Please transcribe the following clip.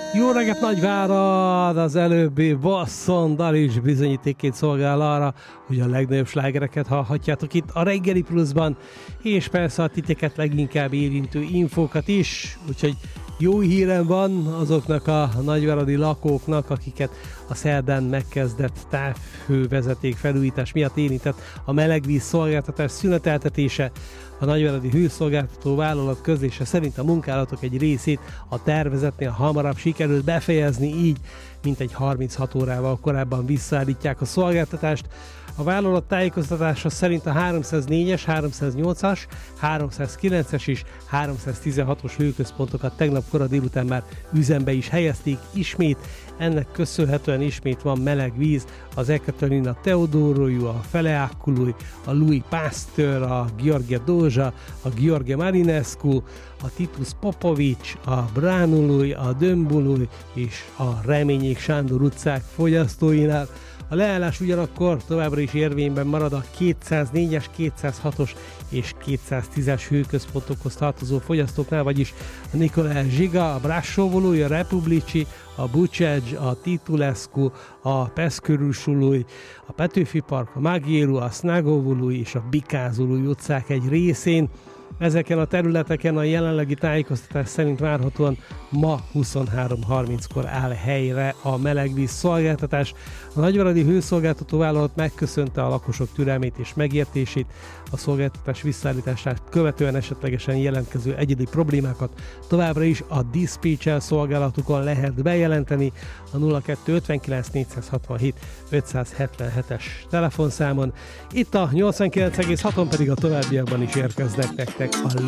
Jó reggelt, Nagyvárad! Az előbbi Boston dal is bizonyítékként szolgál arra, hogy a legnagyobb slágereket hallhatjátok itt a Reggeli Pluszban, és persze a titeket leginkább érintő infókat is, úgyhogy jó hírem van azoknak a nagyváradi lakóknak, akiket a szerdán megkezdett távhővezeték felújítás miatt érintett a melegvíz szolgáltatás szüneteltetése. A nagyváradi hőszolgáltató vállalat közlése szerint a munkálatok egy részét a tervezetnél hamarabb sikerült befejezni, így mintegy 36 órával korábban visszaállítják a szolgáltatást. A vállalat tájékoztatása szerint a 304-es, 308-as, 309-es és 316-os hőközpontokat tegnap kora délután már üzembe is helyezték ismét. Ennek köszönhetően ismét van meleg víz az Ekaterina Teodoroiu, a Feleákului, a Louis Pasteur, a Gheorghe Dózsa, a Gheorghe Marinescu, a Titus Popovics, a Bránului, a Dömbului és a Reményék Sándor utcák fogyasztóinál. A leállás ugyanakkor továbbra is érvényben marad a 204-es, 206-os és 210-es hőközpontokhoz tartozó fogyasztóknál, vagyis a Nicolae Zsiga, a Brassóvolúj, a Republici, a Bucsegy, a Titulescu, a Peszkörűsului, a Petőfi Park, a Magéru, a Snagovului és a Bikázului utcák egy részén. Ezeken a területeken a jelenlegi tájékoztatás szerint várhatóan ma 23:30-kor áll helyre a melegvíz szolgáltatás. A nagyváradi hőszolgáltató vállalat megköszönte a lakosok türelmét és megértését. A szolgáltatás visszaállítását követően esetlegesen jelentkező egyedi problémákat továbbra is a diszpécsel szolgálatukon lehet bejelenteni a 0259 467 577-es telefonszámon. Itt a 89,6-on pedig a továbbiakban is érkeznek nektek a